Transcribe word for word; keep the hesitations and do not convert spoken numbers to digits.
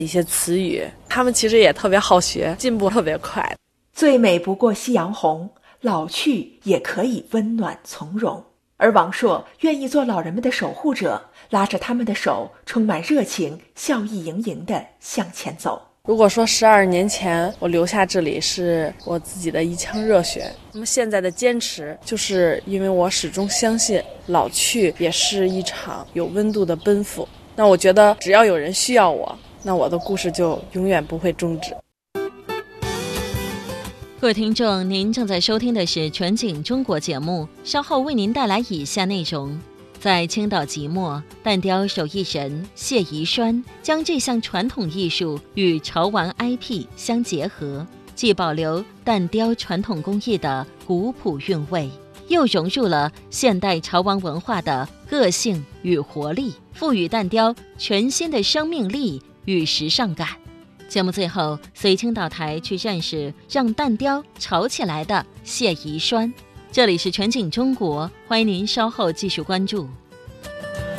一些词语，他们其实也特别好学，进步特别快。 最美不过夕阳红，老去也可以温暖从容。而王朔愿意做老人们的守护者，拉着他们的手，充满热情，笑意盈盈地向前走。 如果说十二年前我留下这里是我自己的一腔热血，那么现在的坚持就是因为我始终相信老去也是一场有温度的奔赴。那我觉得只要有人需要我，那我的故事就永远不会终止。 各位听众，您正在收听的是全景中国节目，稍后为您带来以下内容。在青岛即墨，蛋雕手艺人谢宜栓将这项传统艺术与潮玩 I P 相结合，既保留蛋雕传统工艺的古朴韵味，又融入了现代潮玩文化的个性与活力，赋予蛋雕全新的生命力与时尚感。节目最后，随青岛台去认识让蛋雕潮起来的谢宜栓。这里是全景中国，欢迎您稍后继续关注。